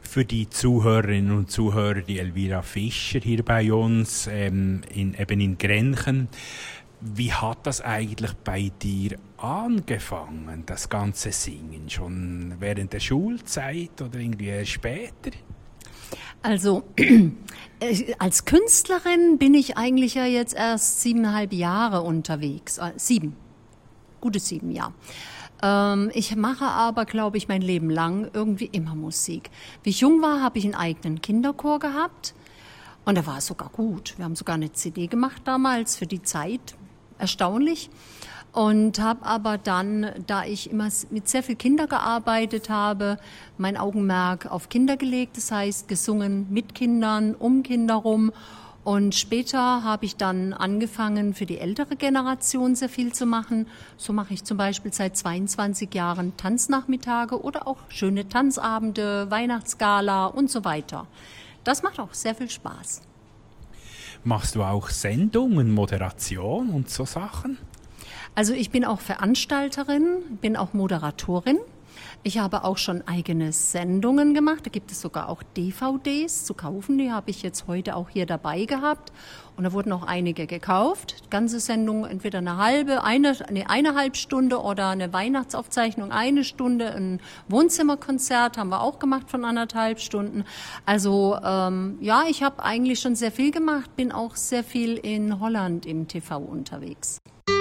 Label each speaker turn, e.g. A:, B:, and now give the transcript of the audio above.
A: Für die Zuhörerinnen und Zuhörer, die Elvira Fischer hier bei uns, eben in Grenchen. Wie hat das eigentlich bei dir angefangen, das ganze Singen? Schon während der Schulzeit oder irgendwie erst später?
B: Also als Künstlerin bin ich eigentlich ja jetzt erst 7,5 Jahre unterwegs. 7, gute 7 Jahre. Ich mache aber, glaube ich, mein Leben lang irgendwie immer Musik. Wie ich jung war, habe ich einen eigenen Kinderchor gehabt und der war sogar gut. Wir haben sogar eine CD gemacht damals für die Zeit, erstaunlich. Und habe aber dann, da ich immer mit sehr viel Kindern gearbeitet habe, mein Augenmerk auf Kinder gelegt, das heißt gesungen mit Kindern, um Kinder rum. Und später habe ich dann angefangen, für die ältere Generation sehr viel zu machen. So mache ich zum Beispiel seit 22 Jahren Tanznachmittage oder auch schöne Tanzabende, Weihnachtsgala und so weiter. Das macht auch sehr viel Spaß.
A: Machst du auch Sendungen, Moderation und so Sachen?
B: Also ich bin auch Veranstalterin, bin auch Moderatorin. Ich habe auch schon eigene Sendungen gemacht. Da gibt es sogar auch DVDs zu kaufen. Die habe ich jetzt heute auch hier dabei gehabt. Und da wurden auch einige gekauft. Die ganze Sendung, entweder eine halbe Stunde oder eine Weihnachtsaufzeichnung, 1 Stunde. Ein Wohnzimmerkonzert haben wir auch gemacht von 1,5 Stunden. Also ja, ich habe eigentlich schon sehr viel gemacht. Bin auch sehr viel in Holland im TV unterwegs.